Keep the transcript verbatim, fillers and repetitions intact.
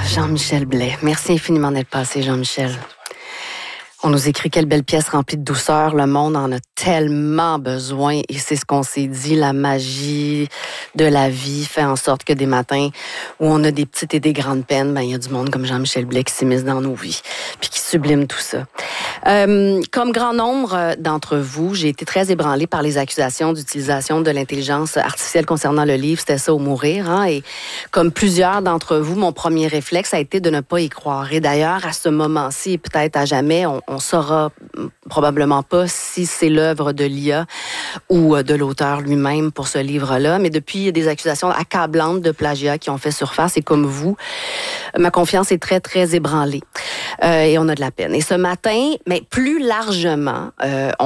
Jean-Michel Blais. Merci infiniment d'être passé, Jean-Michel. On nous écrit quelle belle pièce remplie de douceur. Le monde en a tellement besoin et c'est ce qu'on s'est dit. La magie de la vie fait en sorte que des matins où on a des petites et des grandes peines, ben il y a du monde comme Jean-Michel Blais qui s'immisce dans nos vies puis qui sublime tout ça. Euh, comme grand nombre d'entre vous, j'ai été très ébranlée par les accusations d'utilisation de l'intelligence artificielle concernant le livre C'était ça ou mourir. Hein, et comme plusieurs d'entre vous, mon premier réflexe a été de ne pas y croire. Et d'ailleurs, à ce moment-ci, peut-être à jamais, on on saura probablement pas si c'est l'œuvre de l'I A ou de l'auteur lui-même pour ce livre-là. Mais depuis, il y a des accusations accablantes de plagiat qui ont fait surface. Et comme vous, ma confiance est très, très ébranlée. Euh, et on a de la peine. Et ce matin, mais plus largement, euh, on